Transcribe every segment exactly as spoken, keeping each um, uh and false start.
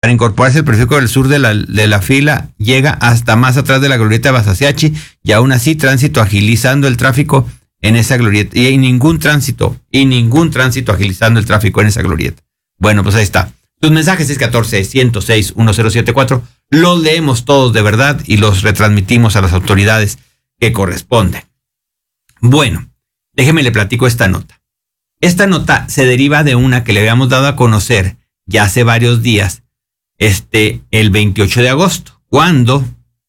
Para incorporarse el periférico del sur de la, de la fila llega hasta más atrás de la glorieta de Basaseachi y aún así tránsito agilizando el tráfico en esa glorieta. Y hay ningún tránsito, y ningún tránsito agilizando el tráfico en esa glorieta. Bueno, pues ahí está. Tus mensajes seis uno cuatro, uno cero seis, uno cero siete cuatro. Los leemos todos de verdad y los retransmitimos a las autoridades que corresponden. Bueno, déjeme le platico esta nota. Esta nota se deriva de una que le habíamos dado a conocer ya hace varios días, este, el veintiocho de agosto, cuando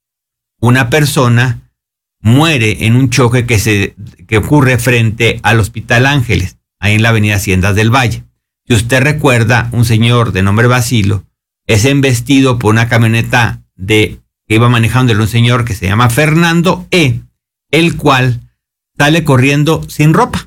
una persona muere en un choque que, se, que ocurre frente al Hospital Ángeles, ahí en la avenida Haciendas del Valle. Si usted recuerda, un señor de nombre Basilo es embestido por una camioneta de, que iba manejando un señor que se llama Fernando E., el cual sale corriendo sin ropa.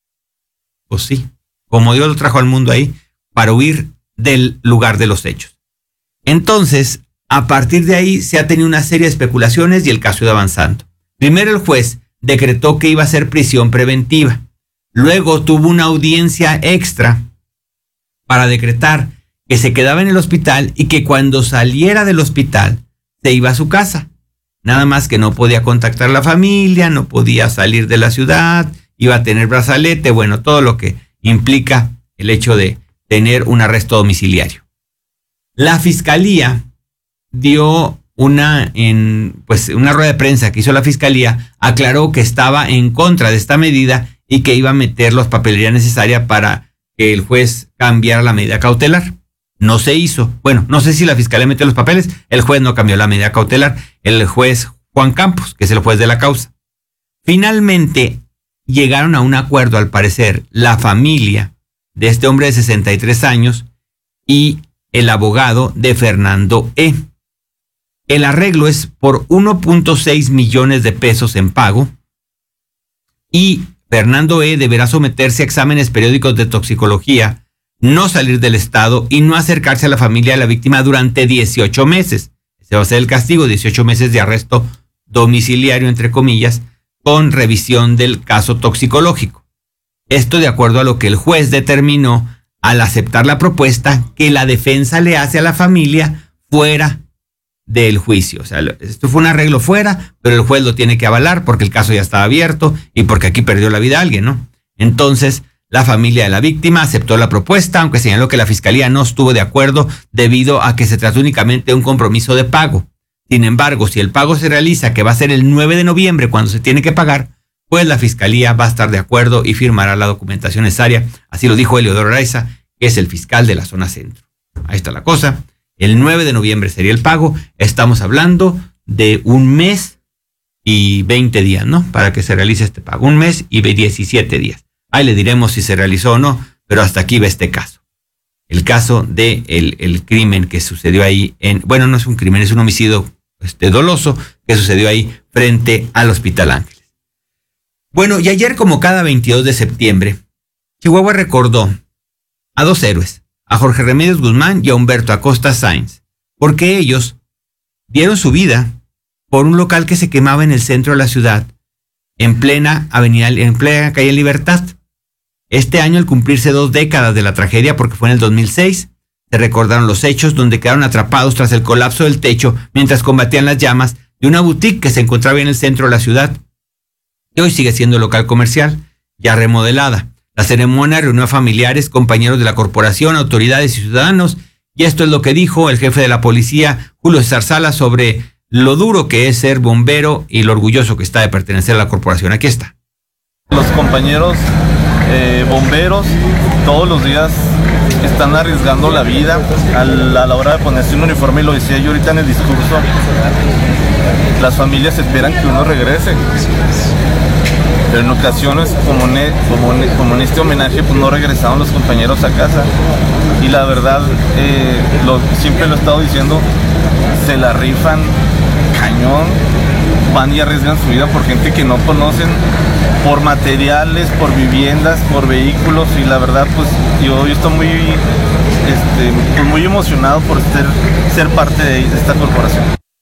Pues sí, como Dios lo trajo al mundo ahí, para huir del lugar de los hechos. Entonces, a partir de ahí se ha tenido una serie de especulaciones y el caso iba avanzando. Primero el juez decretó que iba a ser prisión preventiva. Luego tuvo una audiencia extra para decretar que se quedaba en el hospital y que cuando saliera del hospital se iba a su casa. Nada más que no podía contactar a la familia, no podía salir de la ciudad, iba a tener brazalete, bueno, todo lo que implica el hecho de tener un arresto domiciliario. La fiscalía dio una, en, pues, una rueda de prensa que hizo la fiscalía, aclaró que estaba en contra de esta medida y que iba a meter las papelerías necesarias para que el juez cambiara la medida cautelar. No se hizo. Bueno, no sé si la fiscalía metió los papeles, el juez no cambió la medida cautelar, el juez Juan Campos, que es el juez de la causa. Finalmente llegaron a un acuerdo, al parecer, la familia de este hombre de sesenta y tres años y el abogado de Fernando E. El arreglo es por uno punto seis millones de pesos en pago y Fernando E. deberá someterse a exámenes periódicos de toxicología, no salir del estado y no acercarse a la familia de la víctima durante dieciocho meses. Ese va a ser el castigo, dieciocho meses de arresto domiciliario, entre comillas, con revisión del caso toxicológico. Esto de acuerdo a lo que el juez determinó al aceptar la propuesta que la defensa le hace a la familia fuera del juicio. O sea, esto fue un arreglo fuera, pero el juez lo tiene que avalar porque el caso ya estaba abierto y porque aquí perdió la vida alguien, ¿no? Entonces, la familia de la víctima aceptó la propuesta, aunque señaló que la fiscalía no estuvo de acuerdo debido a que se trató únicamente de un compromiso de pago. Sin embargo, si el pago se realiza, que va a ser el nueve de noviembre cuando se tiene que pagar, pues la fiscalía va a estar de acuerdo y firmará la documentación necesaria. Así lo dijo Eliodoro Araiza, que es el fiscal de la zona centro. Ahí está la cosa. El nueve de noviembre sería el pago. Estamos hablando de un mes y veinte días, ¿no? Para que se realice este pago. Un mes y diecisiete días. Ahí le diremos si se realizó o no, pero hasta aquí va este caso. El caso de el, el crimen que sucedió ahí en... Bueno, no es un crimen, es un homicidio este, doloso que sucedió ahí frente al Hospital Ángeles. Bueno, y ayer, como cada veintidós de septiembre, Chihuahua recordó a dos héroes, a Jorge Remedios Guzmán y a Humberto Acosta Sainz, porque ellos dieron su vida por un local que se quemaba en el centro de la ciudad, en plena avenida, en plena calle Libertad. Este año, al cumplirse dos décadas de la tragedia, porque fue en el dos mil seis, se recordaron los hechos donde quedaron atrapados tras el colapso del techo mientras combatían las llamas de una boutique que se encontraba en el centro de la ciudad y hoy sigue siendo local comercial, ya remodelada. La ceremonia reunió a familiares, compañeros de la corporación, autoridades y ciudadanos, y esto es lo que dijo el jefe de la policía, Julio César Salas, sobre lo duro que es ser bombero y lo orgulloso que está de pertenecer a la corporación. Aquí está. Los compañeros eh, bomberos todos los días están arriesgando la vida a la, a la hora de ponerse un uniforme, y lo decía yo ahorita en el discurso, las familias esperan que uno regrese. Pero en ocasiones, como en, como, en, como en este homenaje, pues no regresaron los compañeros a casa. Y la verdad, eh, lo, siempre lo he estado diciendo, se la rifan cañón, van y arriesgan su vida por gente que no conocen, por materiales, por viviendas, por vehículos. Y la verdad, pues yo, yo estoy muy, este, pues, muy emocionado por ser, ser parte de, de esta corporación.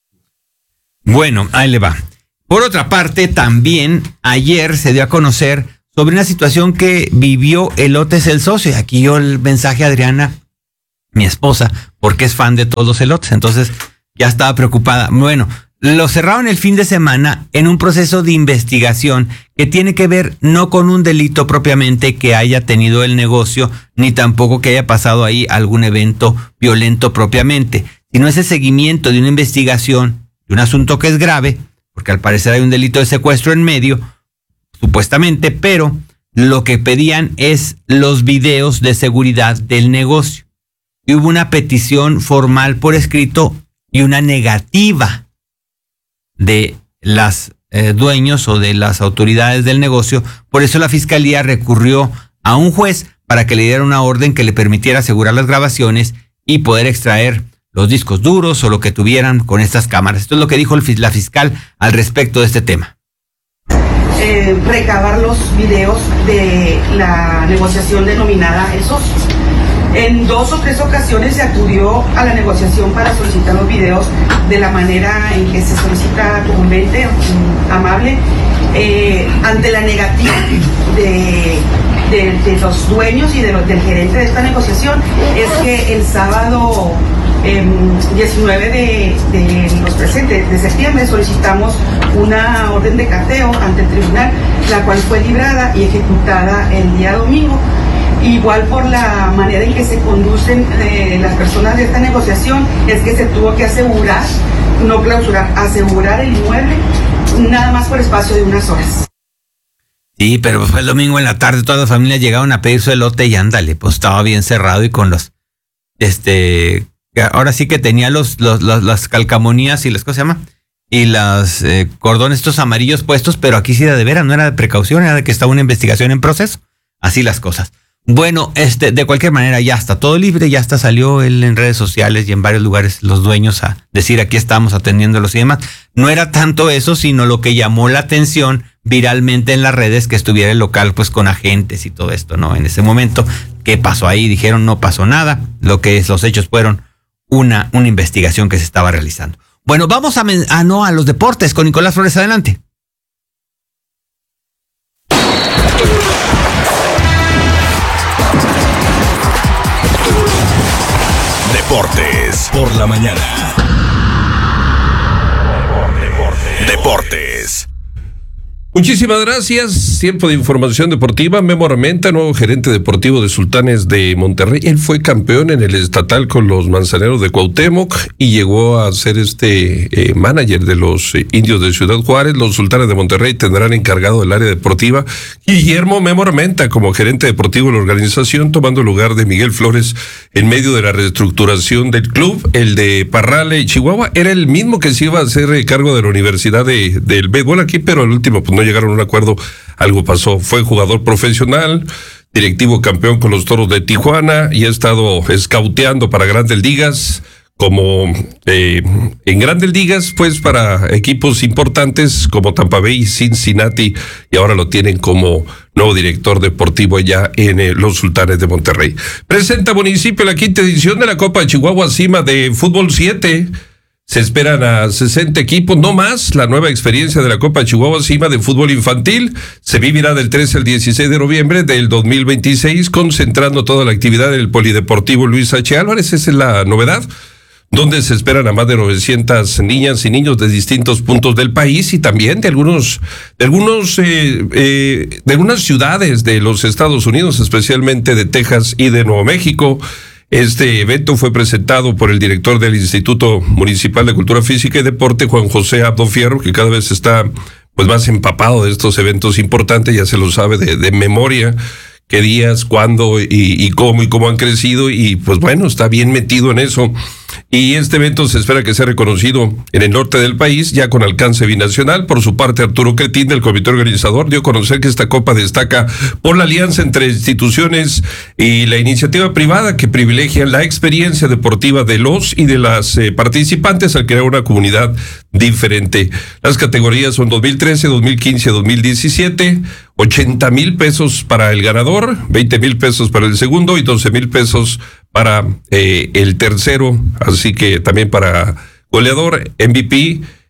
Bueno, ahí le va. Por otra parte, también ayer se dio a conocer sobre una situación que vivió Elotes el Socio. Y aquí yo el mensaje a Adriana mi esposa, porque es fan de todos los elotes, entonces ya estaba preocupada. Bueno, lo cerraron el fin de semana en un proceso de investigación que tiene que ver no con un delito propiamente que haya tenido el negocio, ni tampoco que haya pasado ahí algún evento violento propiamente, sino ese seguimiento de una investigación de un asunto que es grave, porque al parecer hay un delito de secuestro en medio, supuestamente, pero lo que pedían es los videos de seguridad del negocio. Y hubo una petición formal por escrito y una negativa de las eh, dueños o de las autoridades del negocio. Por eso la fiscalía recurrió a un juez para que le diera una orden que le permitiera asegurar las grabaciones y poder extraer los discos duros o lo que tuvieran con estas cámaras. Esto es lo que dijo el, la fiscal al respecto de este tema. Eh, recabar los videos de la negociación denominada El Socio. En dos o tres ocasiones se acudió a la negociación para solicitar los videos de la manera en que se solicita comúnmente, amable, eh, ante la negativa de, de, de los dueños y de los, del gerente de esta negociación. Es que el sábado eh, diecinueve de, de los presentes de septiembre solicitamos una orden de cateo ante el tribunal, la cual fue librada y ejecutada el día domingo. Igual por la manera en que se conducen eh, las personas de esta negociación, es que se tuvo que asegurar, no clausurar, asegurar el inmueble, nada más por espacio de unas horas. Sí, pero fue el domingo en la tarde, todas las familias llegaron a pedir su elote y ándale, pues estaba bien cerrado y con los, este, ahora sí que tenía los, los, los las calcamonías y las, ¿cómo se llama? Y los eh, cordones estos amarillos puestos, pero aquí sí era de veras, no era de precaución, era de que estaba una investigación en proceso, así las cosas. Bueno, este, de cualquier manera ya está todo libre, ya hasta salió él en redes sociales y en varios lugares los dueños a decir aquí estamos atendiéndolos y demás. No era tanto eso, sino lo que llamó la atención viralmente en las redes, que estuviera el local pues con agentes y todo esto, ¿no? En ese momento, ¿qué pasó ahí? Dijeron no pasó nada, lo que es, los hechos fueron una, una investigación que se estaba realizando. Bueno, vamos a, a, no, a los deportes con Nicolás Flores, adelante. Deportes por la mañana. Deportes. Deportes. Muchísimas gracias. Tiempo de información deportiva. Memo Armenta, nuevo gerente deportivo de Sultanes de Monterrey. Él fue campeón en el estatal con los Manzaneros de Cuauhtémoc y llegó a ser este eh, manager de los eh, Indios de Ciudad Juárez. Los Sultanes de Monterrey tendrán encargado del área deportiva Guillermo Memo Armenta como gerente deportivo de la organización, tomando el lugar de Miguel Flores en medio de la reestructuración del club. El de Parrale, Chihuahua, era el mismo que se iba a hacer eh, cargo de la Universidad de, del béisbol aquí, pero al último pues no llegaron a un acuerdo, algo pasó. Fue jugador profesional, directivo campeón con los Toros de Tijuana y ha estado escauteando para Grandes Ligas, como eh, en Grandes Ligas, pues para equipos importantes como Tampa Bay y Cincinnati, y ahora lo tienen como nuevo director deportivo allá en eh, los Sultanes de Monterrey. Presenta Municipio la quinta edición de la Copa de Chihuahua Cima de Fútbol siete. Se esperan a sesenta equipos, no más. La nueva experiencia de la Copa Chihuahua Cima de fútbol infantil se vivirá del trece al dieciséis de noviembre del dos mil veintiséis, concentrando toda la actividad en el Polideportivo Luis H. Álvarez. Esa es la novedad, donde se esperan a más de novecientas niñas y niños de distintos puntos del país y también de algunos, de algunos, eh, eh, de algunas ciudades de los Estados Unidos, especialmente de Texas y de Nuevo México. Este evento fue presentado por el director del Instituto Municipal de Cultura Física y Deporte, Juan José Abdo Fierro, que cada vez está pues más empapado de estos eventos importantes, ya se lo sabe de, de memoria, qué días, cuándo y, y cómo y cómo han crecido, y pues bueno, está bien metido en eso. Y este evento se espera que sea reconocido en el norte del país, ya con alcance binacional. Por su parte, Arturo Cretín, del comité organizador, dio a conocer que esta copa destaca por la alianza entre instituciones y la iniciativa privada, que privilegian la experiencia deportiva de los y de las eh, participantes al crear una comunidad diferente. Las categorías son dos mil trece, dos mil quince, dos mil diecisiete, ochenta mil pesos para el ganador, veinte mil pesos para el segundo y doce mil pesos para eh, el tercero, así que también para goleador, M V P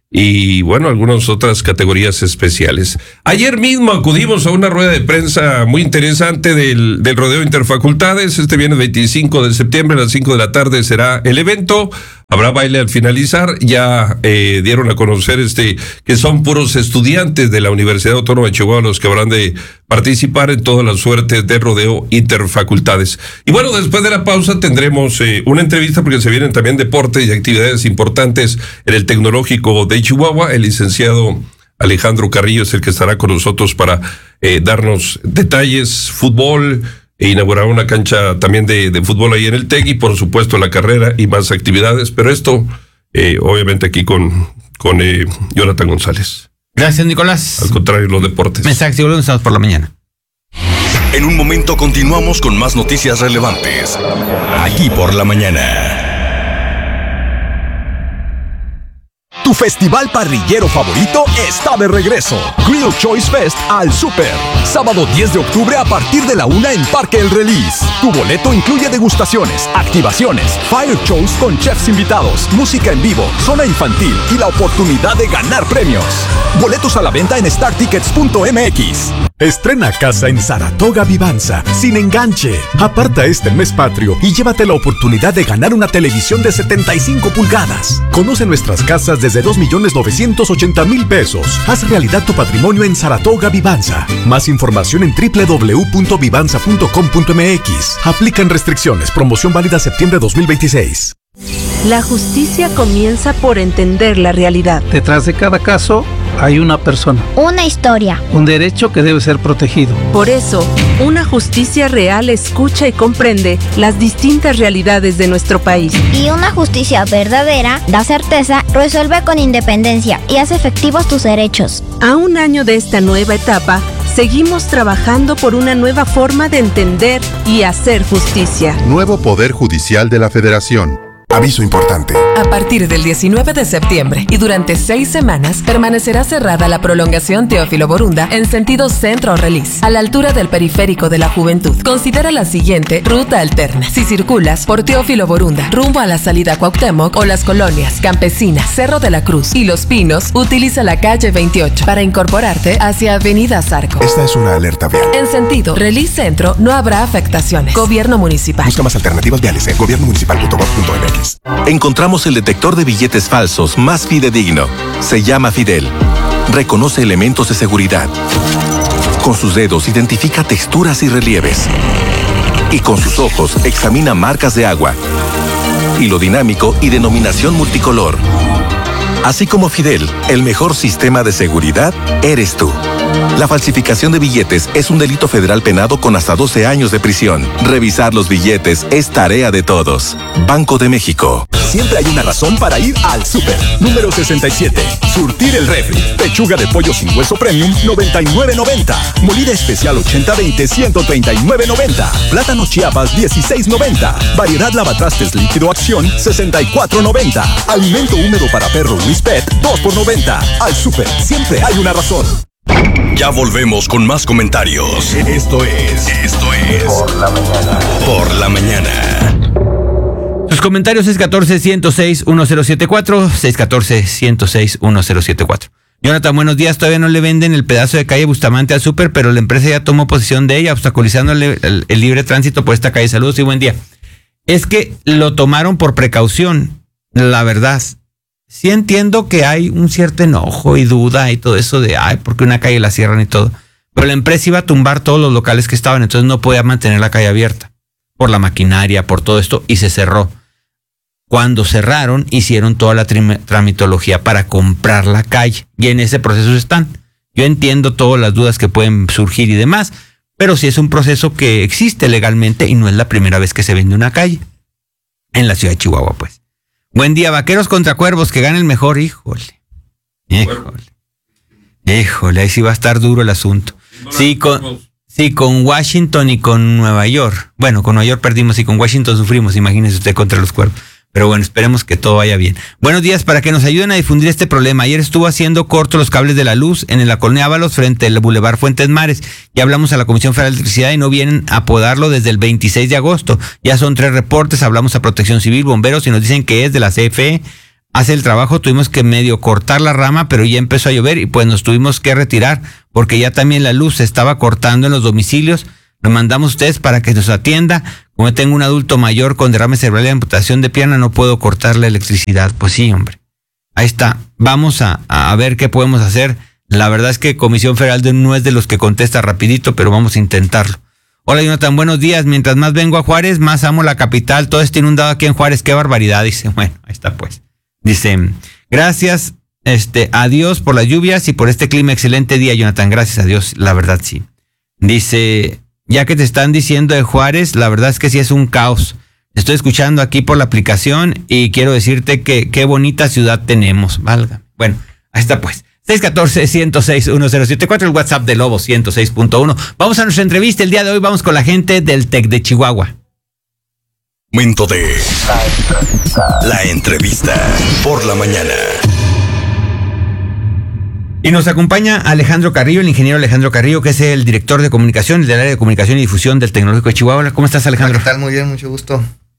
y bueno, algunas otras categorías especiales. Ayer mismo acudimos a una rueda de prensa muy interesante del, del Rodeo Interfacultades. Este viernes veinticinco de septiembre a las cinco de la tarde será el evento. Habrá baile al finalizar. Ya eh, dieron a conocer este que son puros estudiantes de la Universidad Autónoma de Chihuahua los que habrán de participar en todas las suertes del Rodeo Interfacultades. Y bueno, después de la pausa tendremos eh, una entrevista porque se vienen también deportes y actividades importantes en el Tecnológico de Chihuahua. El licenciado Alejandro Carrillo es el que estará con nosotros para eh, darnos detalles, fútbol, e inaugurar una cancha también de, de fútbol ahí en el TEC y por supuesto la carrera y más actividades, pero esto eh, obviamente aquí con, con eh, Jonathan González. Gracias, Nicolás. Al contrario, los deportes. Mensajes y volvemos por la mañana. En un momento continuamos con más noticias relevantes. Aquí por la mañana. Tu festival parrillero favorito está de regreso. Grill Choice Fest al Super. Sábado diez de octubre a partir de la una en Parque El Release. Tu boleto incluye degustaciones, activaciones, fire shows con chefs invitados, música en vivo, zona infantil y la oportunidad de ganar premios. Boletos a la venta en star tickets punto m x. Estrena casa en Saratoga Vivanza, sin enganche. Aparta este mes patrio y llévate la oportunidad de ganar una televisión de setenta y cinco pulgadas. Conoce nuestras casas desde dos millones novecientos ochenta mil pesos. Haz realidad tu patrimonio en Saratoga Vivanza. Más información en doble u doble u doble u punto vivanza punto com punto m x. Aplican restricciones. Promoción válida septiembre dos mil veintiséis. La justicia comienza por entender la realidad. Detrás de cada caso hay una persona. Una historia. Un derecho que debe ser protegido. Por eso, una justicia real escucha y comprende las distintas realidades de nuestro país. Y una justicia verdadera da certeza, resuelve con independencia y hace efectivos tus derechos. A un año de esta nueva etapa, seguimos trabajando por una nueva forma de entender y hacer justicia. Nuevo Poder Judicial de la Federación. Aviso importante. A partir del diecinueve de septiembre y durante seis semanas permanecerá cerrada la prolongación Teófilo Borunda en sentido centro-release, a la altura del periférico de la Juventud. Considera la siguiente ruta alterna. Si circulas por Teófilo Borunda rumbo a la salida Cuauhtémoc o las colonias Campesina, Cerro de la Cruz y Los Pinos, utiliza la calle veintiocho para incorporarte hacia Avenida Zarco. Esta es una alerta vial. En sentido release centro no habrá afectaciones. Gobierno Municipal. Busca más alternativas viales en gobierno municipal punto gov punto m x. Encontramos el detector de billetes falsos más fidedigno. Se llama Fidel. Reconoce elementos de seguridad. Con sus dedos identifica texturas y relieves. Y con sus ojos examina marcas de agua, hilo dinámico y denominación multicolor. Así como Fidel, el mejor sistema de seguridad eres tú. La falsificación de billetes es un delito federal penado con hasta doce años de prisión. Revisar los billetes es tarea de todos. Banco de México. Siempre hay una razón para ir al Super. Número sesenta y siete. Surtir el refri. Pechuga de pollo sin hueso premium, noventa y nueve noventa. Molida especial ochenta veinte, ciento treinta y nueve noventa. Plátano Chiapas, dieciséis noventa. Variedad lavatrastes líquido acción, sesenta y cuatro noventa. Alimento húmedo para perro Luis Pet, dos por noventa. Al Super, siempre hay una razón. Ya volvemos con más comentarios. Esto es, esto es Por la Mañana. Por la Mañana. Sus comentarios seis uno cuatro, uno cero seis, uno cero siete cuatro, seis uno cuatro, uno cero seis, uno cero siete cuatro. Jonathan, buenos días. Todavía no le venden el pedazo de calle Bustamante al Super, pero la empresa ya tomó posesión de ella, obstaculizando el, el, el libre tránsito por esta calle. Saludos y buen día. Es que lo tomaron por precaución, la verdad. Sí entiendo que hay un cierto enojo y duda y todo eso de, ay, ¿por qué una calle la cierran y todo? Pero la empresa iba a tumbar todos los locales que estaban, entonces no podía mantener la calle abierta por la maquinaria, por todo esto, y se cerró. Cuando cerraron, hicieron toda la tramitología para comprar la calle, y en ese proceso están. Yo entiendo todas las dudas que pueden surgir y demás, pero sí es un proceso que existe legalmente y no es la primera vez que se vende una calle en la ciudad de Chihuahua, pues. Buen día, Vaqueros contra Cuervos, que gane el mejor. Híjole, híjole, híjole, ahí sí va a estar duro el asunto. Sí, con, sí, con Washington y con Nueva York. Bueno, con Nueva York perdimos y con Washington sufrimos, imagínese usted, contra los Cuervos. Pero bueno, esperemos que todo vaya bien. Buenos días, para que nos ayuden a difundir este problema. Ayer estuvo haciendo corto los cables de la luz en la colonia Ábalos frente al Boulevard Fuentes Mares. Ya hablamos a la Comisión Federal de Electricidad y no vienen a podarlo desde el veintiséis de agosto. Ya son tres reportes, hablamos a Protección Civil, bomberos y nos dicen que es de la C F E. hace el trabajo, tuvimos que medio cortar la rama, pero ya empezó a llover y pues nos tuvimos que retirar porque ya también la luz se estaba cortando en los domicilios. Lo mandamos a ustedes para que nos atienda. Como tengo un adulto mayor con derrame cerebral y amputación de pierna, no puedo cortar la electricidad. Pues sí, hombre. Ahí está. Vamos a, a ver qué podemos hacer. La verdad es que Comisión Federal de, no es de los que contesta rapidito, pero vamos a intentarlo. Hola, Jonathan, buenos días. Mientras más vengo a Juárez, más amo la capital. Todo está inundado aquí en Juárez. Qué barbaridad. Dice, bueno, ahí está pues. Dice, gracias, este, a Dios por las lluvias y por este clima. Excelente día, Jonathan. Gracias a Dios, la verdad sí. Dice, ya que te están diciendo de Juárez, la verdad es que sí es un caos. Estoy escuchando aquí por la aplicación y quiero decirte que qué bonita ciudad tenemos. Valga. Bueno, ahí está pues. seis uno cuatro, uno cero seis, uno cero siete cuatro, el WhatsApp de Lobo ciento seis punto uno. Vamos a nuestra entrevista. El día de hoy vamos con la gente del TEC de Chihuahua. Momento de la entrevista por la mañana. Y nos acompaña Alejandro Carrillo, el ingeniero Alejandro Carrillo, que es el director de comunicación del área de comunicación y difusión del Tecnológico de Chihuahua. ¿Cómo estás, Alejandro? ¿Qué tal? Muy bien, mucho gusto.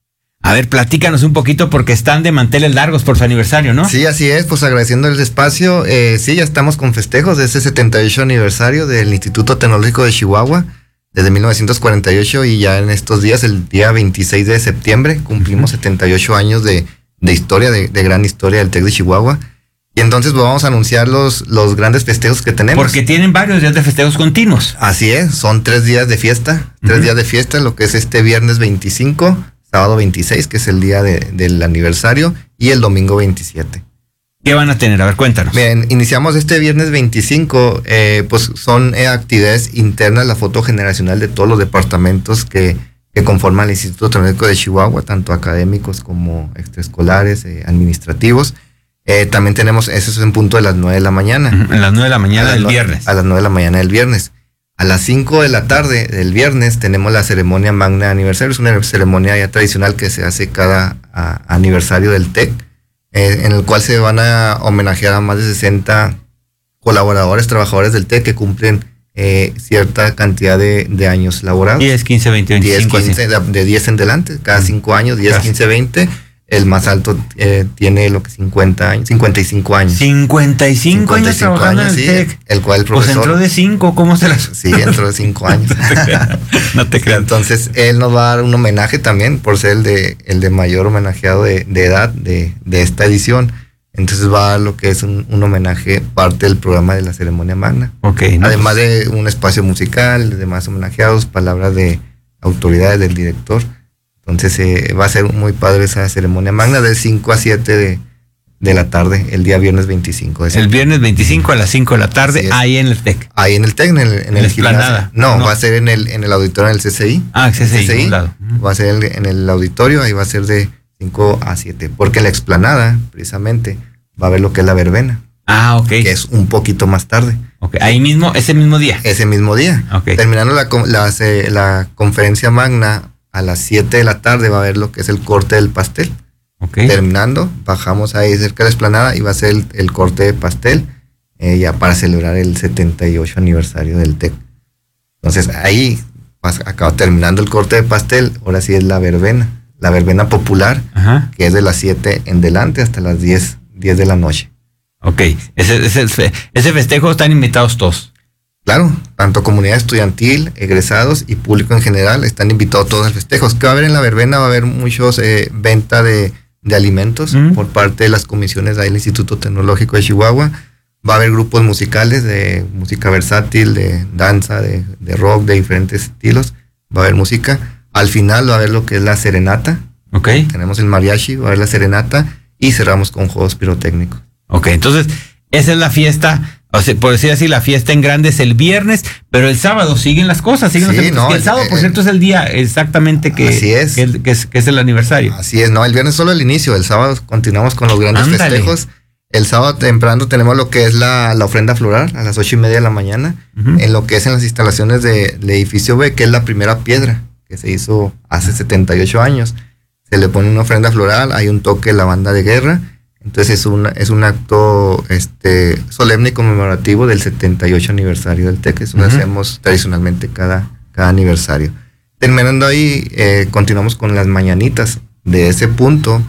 A ver, platícanos un poquito porque están de manteles largos por su aniversario, ¿no? Sí, así es, pues agradeciendo el espacio. Eh, sí, ya estamos con festejos de ese setenta y ocho aniversario del Instituto Tecnológico de Chihuahua desde mil novecientos cuarenta y ocho, y ya en estos días, el día veintiséis de septiembre, cumplimos uh-huh. setenta y ocho años de, de historia, de, de gran historia del TEC de Chihuahua. Y entonces pues, vamos a anunciar los, los grandes festejos que tenemos. Porque tienen varios días de festejos continuos. Así es, son tres días de fiesta, tres uh-huh. días de fiesta, lo que es este viernes veinticinco, sábado veintiséis, que es el día de, del aniversario, y el domingo veintisiete. ¿Qué van a tener? A ver, cuéntanos. Bien, iniciamos este viernes veinticinco, eh, pues son eh, actividades internas, la foto generacional de todos los departamentos que, que conforman el Instituto Tecnológico de Chihuahua, tanto académicos como extraescolares, eh, administrativos. Eh, también tenemos, eso es en punto de las nueve de la mañana. Uh-huh. En las nueve de la mañana del viernes. A las nueve de la mañana del viernes. A las cinco de la tarde del viernes tenemos la ceremonia magna de aniversario. Es una ceremonia ya tradicional que se hace cada a, aniversario del TEC, eh, en el cual se van a homenajear a más de sesenta colaboradores, trabajadores del TEC que cumplen eh, cierta cantidad de, de años laborados. diez, quince, veinte, veinticinco. diez, quince, de, de diez en delante, cada cinco años, diez, quince, veinte. El más alto eh, tiene lo que cincuenta años, cincuenta y cinco años. cincuenta y cinco años trabajando en el sí, TEC. El cual el profesor. Pues entró de cinco, ¿cómo se las? Sí, entró de cinco años. No te creas. No te creas. Entonces, él nos va a dar un homenaje también, por ser el de, el de mayor homenajeado de, de edad de, de esta edición. Entonces va a dar lo que es un, un homenaje, parte del programa de la ceremonia magna. Okay, no, además pues. de un espacio musical, de demás homenajeados, palabras de autoridades del director. Entonces eh, va a ser muy padre esa ceremonia magna de cinco a siete de, de la tarde, el día viernes veinticinco. De el viernes veinticinco a las cinco de la tarde, ahí en el TEC. Ahí en el TEC, en el, en en el gimnasio. No, no, va a ser en el, en el auditorio del C C I. Ah, C C I. C C I lado. Va a ser en, en el auditorio, ahí va a ser de cinco a siete. Porque en la explanada, precisamente, va a haber lo que es la verbena. Ah, ok. Que es un poquito más tarde. Okay. Ahí mismo, ese mismo día. Ese mismo día. Okay. Terminando la, la, la conferencia magna, a las siete de la tarde va a haber lo que es el corte del pastel. Okay. Terminando, bajamos ahí cerca de la explanada y va a ser el, el corte de pastel eh, ya para celebrar el setenta y ocho aniversario del TEC. Entonces ahí, acaba terminando el corte de pastel, ahora sí es la verbena, la verbena popular, ajá, que es de las siete en delante hasta las diez, diez de la noche. Ok, ese, ese, ese festejo están invitados todos. Claro, tanto comunidad estudiantil, egresados y público en general están invitados todos al festejo. ¿Qué va a haber en la verbena? Va a haber muchos eh, venta de, de alimentos mm. por parte de las comisiones del Instituto Tecnológico de Chihuahua. Va a haber grupos musicales de música versátil, de danza, de, de rock, de diferentes estilos. Va a haber música. Al final va a haber lo que es la serenata. Ok. Tenemos el mariachi, va a haber la serenata y cerramos con juegos pirotécnicos. Ok, entonces esa es la fiesta. O sea, por decir así, la fiesta en grande es el viernes, pero el sábado siguen las cosas, siguen sí, los no, el sábado, por cierto, es el día exactamente que, así es. Que, que, es, que es el aniversario. Así es, no, el viernes solo el inicio, el sábado continuamos con los grandes Ándale. festejos. El sábado temprano tenemos lo que es la, la ofrenda floral a las ocho y media de la mañana, uh-huh. en lo que es en las instalaciones del de edificio B, que es la primera piedra que se hizo hace setenta y ocho años. Se le pone una ofrenda floral, hay un toque de la banda de guerra. Entonces es un, es un acto este, solemne y conmemorativo del setenta y ocho aniversario del TEC. Eso uh-huh. lo hacemos tradicionalmente cada, cada aniversario. Terminando ahí, eh, continuamos con las mañanitas. De ese punto,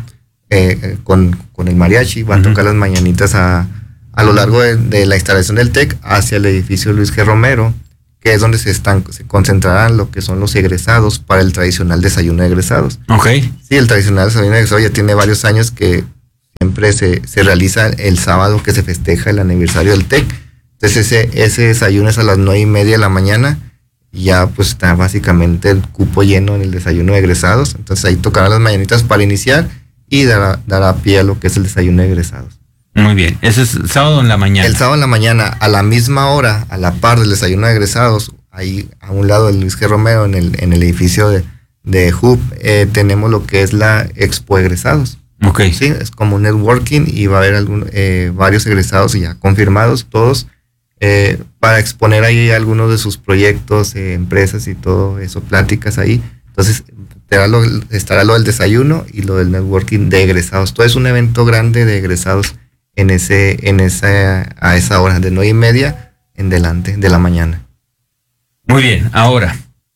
eh, con, con el mariachi, van uh-huh. a tocar las mañanitas a, a lo largo de, de la instalación del TEC hacia el edificio Luis G. Romero, que es donde se están se concentrarán lo que son los egresados para el tradicional desayuno de egresados. Ok. Sí, el tradicional desayuno de egresados ya tiene varios años que siempre se, se realiza el sábado que se festeja el aniversario del TEC. Entonces ese, ese desayuno es a las nueve y media de la mañana y ya pues está básicamente el cupo lleno en el desayuno de egresados. Entonces ahí tocarán las mañanitas para iniciar y dará, dará pie a lo que es el desayuno de egresados. Muy bien, eso es sábado en la mañana. El sábado en la mañana, a la misma hora, a la par del desayuno de egresados, ahí a un lado del Luis G. Romero, en el, en el edificio de, de H U B, eh, tenemos lo que es la Expo Egresados. Ok. Sí, es como un networking y va a haber algún, eh, varios egresados ya confirmados, todos, eh, para exponer ahí algunos de sus proyectos, eh, empresas y todo eso, pláticas ahí. Entonces, estará lo, estará lo del desayuno y lo del networking de egresados. Todo es un evento grande de egresados en ese, en esa, a esa hora, de nueve y media en delante de la mañana. Muy bien, ahora,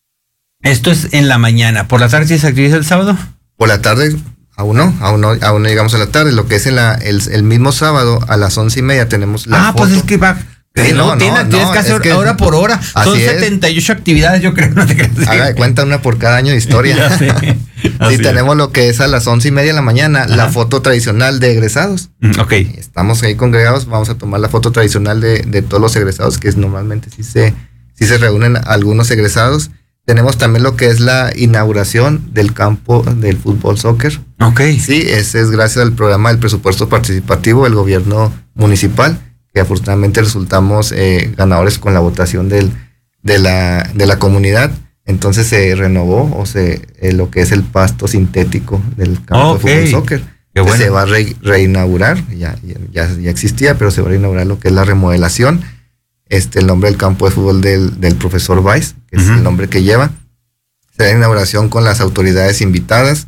esto es en la mañana. ¿Por la tarde tienes actividad el sábado? Por la tarde, aún no, aún no, aún no llegamos a la tarde. Lo que es en la, el, el mismo sábado a las once y media tenemos la Ah, foto. pues es que va... Sí, no, no, tienes, no, tienes no, que hacer que, hora por hora. Son es. setenta y ocho actividades, yo creo. No te creas. Haga de cuenta una por cada año de historia. Ya sé. Sí, tenemos lo que es a las once y media de la mañana, Ajá. la foto tradicional de egresados. Mm, ok. Estamos ahí congregados, vamos a tomar la foto tradicional de, de todos los egresados, que es, normalmente sí se, sí se reúnen algunos egresados. Tenemos también lo que es la inauguración del campo del fútbol soccer. Ok. Sí, ese es gracias al programa del presupuesto participativo del gobierno municipal, que afortunadamente resultamos eh, ganadores con la votación del, de, la, de la comunidad. Entonces se renovó o se eh, lo que es el pasto sintético del campo okay. de fútbol soccer. Qué bueno. Se va a re, reinaugurar, ya, ya, ya existía, pero se va a reinaugurar lo que es la remodelación. Este, el nombre del campo de fútbol del, del profesor Weiss, que uh-huh. es el nombre que lleva. Será la inauguración con las autoridades invitadas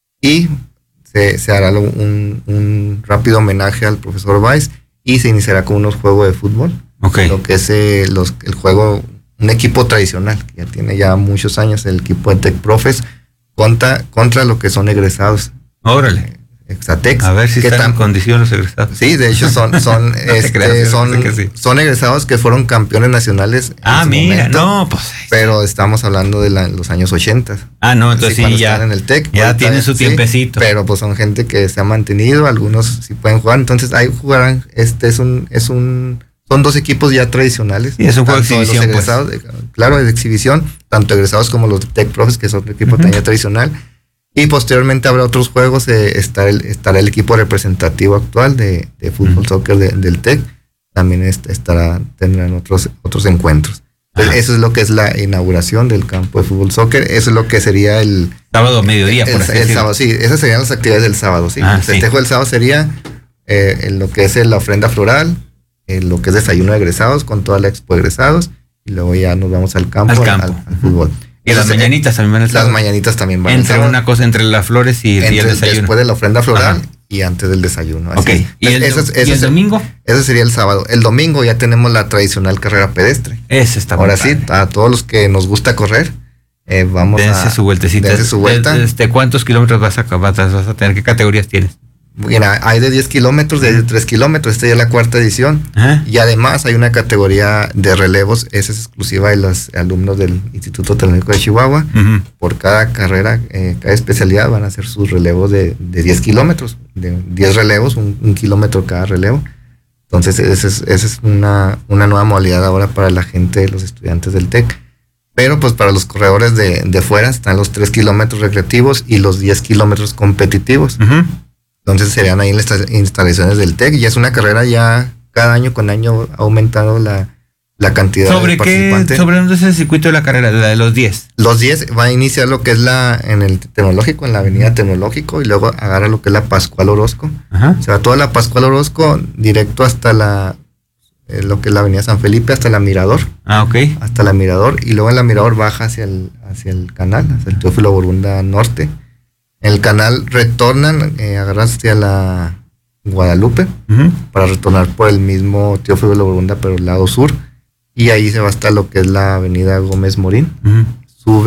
y se, se hará un, un rápido homenaje al profesor Weiss. Y se iniciará con unos juegos de fútbol. Okay. Lo que es eh, los, el juego, un equipo tradicional, que ya tiene ya muchos años, el equipo de Tec Profes, contra, contra lo que son egresados. Órale. Exatex. A ver si están tan, en condición los egresados. Sí, de hecho son, son, no este, creas, son, que sí. son egresados que fueron campeones nacionales. Ah, mira, momento, no, pues. Pero estamos hablando de la, los años ochenta. Ah, no, entonces sí, ya. En el TEC, ya tienen su tiempecito. Sí, pero pues son gente que se ha mantenido, algunos sí pueden jugar. Entonces ahí jugarán, este es un, es un, son dos equipos ya tradicionales. Y es un juego de exhibición. Los egresados, pues. Claro, de exhibición, tanto egresados como los Tec Profes, que son un equipo uh-huh. también tradicional. Y posteriormente habrá otros juegos, eh, estará, el, estará el equipo representativo actual de, de fútbol uh-huh. soccer de, del TEC, también est, estará, tendrán otros, otros encuentros. Entonces, eso es lo que es la inauguración del campo de fútbol soccer, eso es lo que sería el... Sábado, mediodía, el, por así el, el sábado, sí, esas serían las actividades del sábado, sí. Ah, el festejo sí. del sábado sería eh, en lo que es la ofrenda floral, en lo que es desayuno de egresados con toda la expo de egresados, y luego ya nos vamos al campo, al, campo. al, al fútbol. Y las mañanitas también van a estar. Las mañanitas también van entre a estar. Una cosa, entre las flores y, entre, y el desayuno. Después de la ofrenda floral Ajá. y antes del desayuno. Ok. Es. ¿Y el, ese, ese, ¿y el domingo? Ese sería el sábado. El domingo ya tenemos la tradicional carrera pedestre. Ese está Ahora muy sí, a todos los que nos gusta correr, eh, vamos dense a... su vueltecita. Dense su vuelta. ¿Desde cuántos kilómetros vas a, vas a tener? ¿Qué categorías tienes? Mira, hay de diez kilómetros, de tres kilómetros, esta ya es la cuarta edición. Ajá. Y además hay una categoría de relevos, esa es exclusiva de los alumnos del Instituto Tecnológico de Chihuahua. Uh-huh. Por cada carrera, eh, cada especialidad van a hacer sus relevos de, de diez kilómetros, de diez relevos, un, un kilómetro cada relevo. Entonces, esa es, esa es una, una nueva modalidad ahora para la gente, los estudiantes del TEC. Pero pues para los corredores de, de fuera están los tres kilómetros recreativos y los diez kilómetros competitivos. Uh-huh. Entonces serían ahí las instalaciones del TEC y es una carrera ya cada año con año ha aumentado la, la cantidad ¿Sobre de qué, participantes. ¿Sobre dónde es el circuito de la carrera? La de los diez. Los diez va a iniciar lo que es la en el Tecnológico, en la avenida Tecnológico y luego agarra lo que es la Pascual Orozco. Ajá. O sea, toda la Pascual Orozco directo hasta la eh, lo que es la avenida San Felipe hasta la Mirador. Ah, ok. Hasta la Mirador y luego en la Mirador baja hacia el, hacia el canal, hacia el Teófilo Borunda Norte. En el canal retornan, eh, agarras hacia la Guadalupe uh-huh. para retornar por el mismo Teófilo Borunda, pero el lado sur. Y ahí se va hasta lo que es la avenida Gómez Morín. Uh-huh. Sube,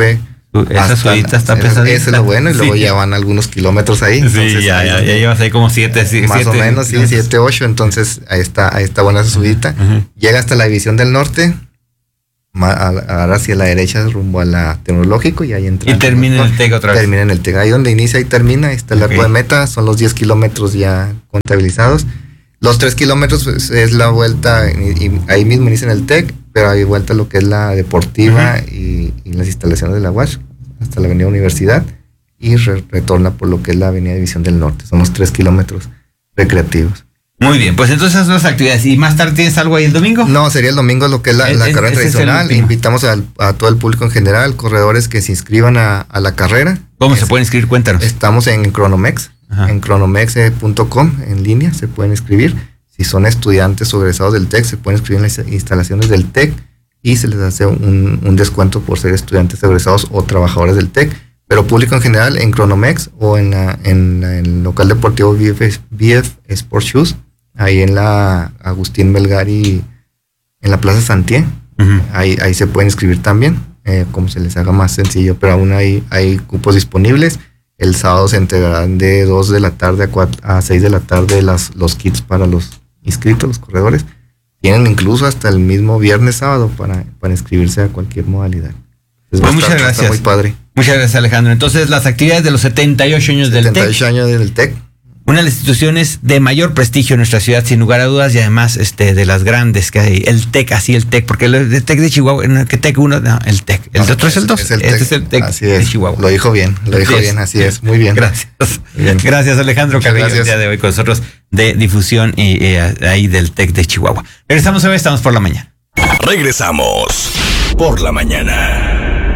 Esa subidita está pesadita. Eso es lo bueno, y luego sí. Ya van algunos kilómetros ahí. Entonces, sí, ya, ya, ya llevas ahí como siete, siete más siete, o menos, sí, siete, ocho, entonces ahí está, ahí está buena esa subidita. Uh-huh. Llega hasta la División del Norte, ahora hacia la derecha rumbo a la Tecnológico y ahí entra. Y termina en el TEC otra vez. Termina en el TEC, ahí donde inicia y termina, ahí está el okay. arco de meta, son los diez kilómetros ya contabilizados. Los tres kilómetros pues, es la vuelta, y, y ahí mismo inicia en el TEC, pero hay vuelta a lo que es la deportiva uh-huh. y, y las instalaciones de la U A S H hasta la Avenida Universidad y re- retorna por lo que es la Avenida División del Norte. Son los tres kilómetros recreativos. Muy bien, pues entonces esas son las actividades. ¿Y más tarde tienes algo ahí el domingo? No, sería el domingo lo que es la, es, la carrera tradicional. Invitamos al, a todo el público en general, corredores que se inscriban a, a la carrera. ¿Cómo es, se pueden inscribir? Cuéntanos. Estamos en Cronomex, Ajá. en cronomex punto com, en línea, se pueden inscribir. Si son estudiantes o egresados del TEC, se pueden inscribir en las instalaciones del TEC y se les hace un, un descuento por ser estudiantes egresados o trabajadores del TEC. Pero público en general, en Cronomex o en, la, en, la, en el local deportivo B F, B F Sports Shoes, ahí en la Agustín Melgari, en la Plaza Santier, uh-huh. ahí, ahí se pueden inscribir también, eh, como se les haga más sencillo, pero aún hay, hay cupos disponibles. El sábado se entregarán de dos de la tarde a, cuatro, a seis de la tarde las, los kits para los inscritos, los corredores. Tienen incluso hasta el mismo viernes, sábado para, para inscribirse a cualquier modalidad. Pues muchas estar, gracias. Muy padre. Muchas gracias, Alejandro. Entonces, las actividades de los setenta y ocho años del TEC. setenta y ocho años del TEC. Una de las instituciones de mayor prestigio en nuestra ciudad, sin lugar a dudas, y además este, de las grandes que hay. El TEC, así el TEC, porque el TEC de Chihuahua, que TEC uno, no, el TEC. El no, otro es el dos. Es el este es el TEC así es. de Chihuahua. Lo dijo bien, lo dijo bien, así es. Muy bien. Gracias. Bien. Gracias, Alejandro Carrillo, el día de hoy con nosotros de difusión y eh, ahí del TEC de Chihuahua. Regresamos hoy, estamos por la mañana. Regresamos por la mañana.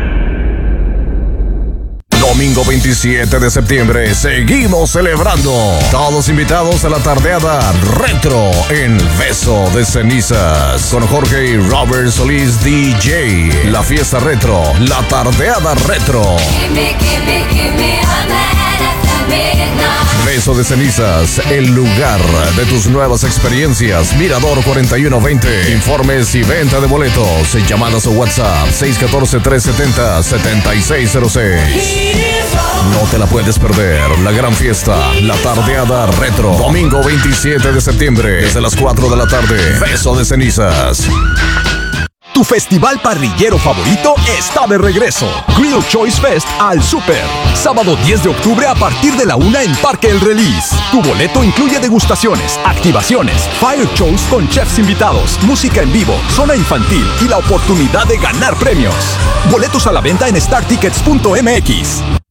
Domingo veintisiete de septiembre, seguimos celebrando. Todos invitados a la tardeada retro en Beso de Cenizas. Con Jorge y Robert Solís D J. La fiesta retro, la tardeada retro. Beso de Cenizas, el lugar de tus nuevas experiencias. Mirador cuarenta y uno veinte. Informes y venta de boletos. Llamadas o WhatsApp seis uno cuatro, tres siete cero, siete seis cero seis. No te la puedes perder. La gran fiesta, la tardeada retro. Domingo veintisiete de septiembre, desde las cuatro de la tarde. Beso de Cenizas. Tu festival parrillero favorito está de regreso. Grill Choice Fest al Super. Sábado diez de octubre a partir de la una en Parque El Release. Tu boleto incluye degustaciones, activaciones, fire shows con chefs invitados, música en vivo, zona infantil y la oportunidad de ganar premios. Boletos a la venta en star tickets punto m x.